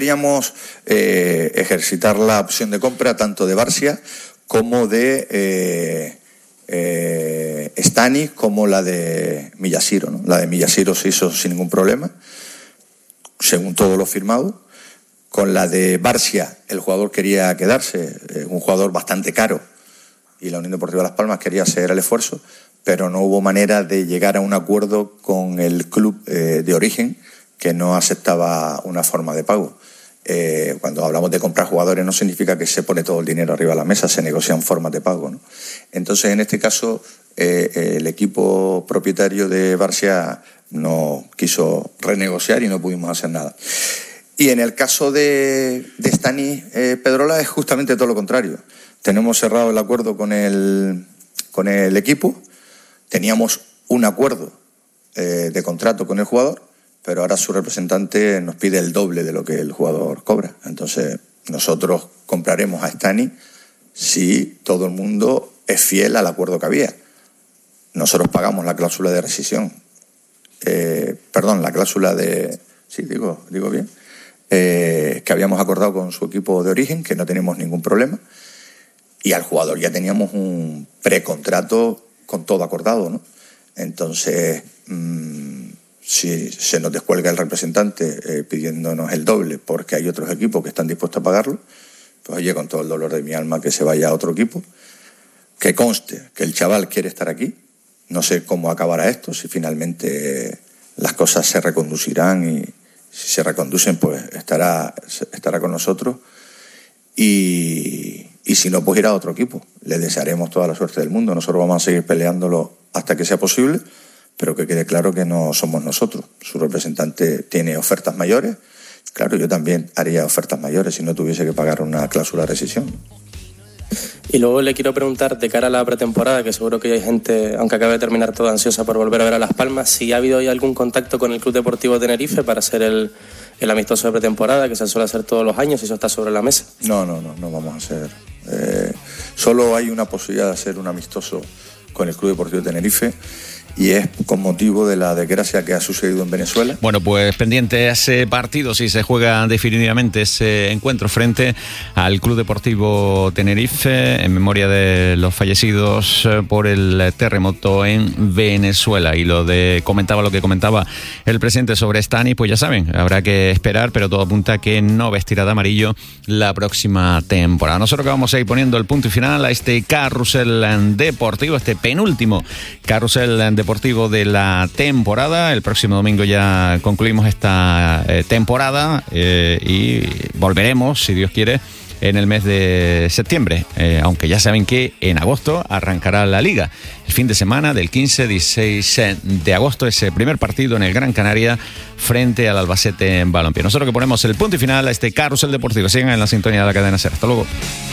Queríamos ejercitar la opción de compra tanto de Barcia como de Stanis, como la de Miyashiro, ¿no? La de Miyashiro se hizo sin ningún problema, según todo lo firmado. Con la de Barcia, el jugador quería quedarse, un jugador bastante caro, y la Unión Deportiva Las Palmas quería hacer el esfuerzo, pero no hubo manera de llegar a un acuerdo con el club de origen, que no aceptaba una forma de pago. Cuando hablamos de comprar jugadores no significa que se pone todo el dinero arriba de la mesa, se negocian formas de pago, ¿no? Entonces, en este caso, el equipo propietario de Barcia no quiso renegociar y no pudimos hacer nada. Y en el caso de Stanis Pedrola es justamente todo lo contrario. Tenemos cerrado el acuerdo con el equipo, teníamos un acuerdo de contrato con el jugador, pero ahora su representante nos pide el doble de lo que el jugador cobra. Entonces, nosotros compraremos a Stanis si todo el mundo es fiel al acuerdo que había. Nosotros pagamos la cláusula de rescisión. La cláusula de... Sí, digo bien. Que habíamos acordado con su equipo de origen, que no tenemos ningún problema. Y al jugador ya teníamos un precontrato con todo acordado, ¿no? Entonces... si se nos descuelga el representante pidiéndonos el doble porque hay otros equipos que están dispuestos a pagarlo, pues oye, con todo el dolor de mi alma, que se vaya a otro equipo, que conste que el chaval quiere estar aquí. No sé cómo acabará esto, si finalmente las cosas se reconducirán, y si se reconducen, pues estará con nosotros, y si no, pues irá a otro equipo. Le desearemos toda la suerte del mundo. Nosotros vamos a seguir peleándolo hasta que sea posible, pero que quede claro que no somos nosotros. Su representante tiene ofertas mayores. Claro, yo también haría ofertas mayores si no tuviese que pagar una cláusula de rescisión. Y luego le quiero preguntar, de cara a la pretemporada, que seguro que hay gente, aunque acabe de terminar todo, ansiosa por volver a ver a Las Palmas, si ha habido hoy algún contacto con el Club Deportivo Tenerife para hacer el amistoso de pretemporada, que se suele hacer todos los años, y eso está sobre la mesa. No vamos a hacer. Solo hay una posibilidad de hacer un amistoso con el Club Deportivo Tenerife, y es con motivo de la desgracia que ha sucedido en Venezuela. Bueno, pues pendiente a ese partido, si se juega definitivamente ese encuentro frente al Club Deportivo Tenerife, en memoria de los fallecidos por el terremoto en Venezuela. Y lo que comentaba el presidente sobre Stanis, pues ya saben, habrá que esperar, pero todo apunta a que no vestirá de amarillo la próxima temporada. Nosotros que vamos a ir poniendo el punto y final a este carrusel deportivo, este penúltimo carrusel deportivo de la temporada. El próximo domingo ya concluimos esta temporada y volveremos, si Dios quiere, en el mes de septiembre, aunque ya saben que en agosto arrancará la Liga. El fin de semana del 15-16 de agosto, ese primer partido en el Gran Canaria frente al Albacete en Balompié. Nosotros que ponemos el punto y final a este carrusel deportivo. Sigan en la sintonía de la cadena SER. Hasta luego.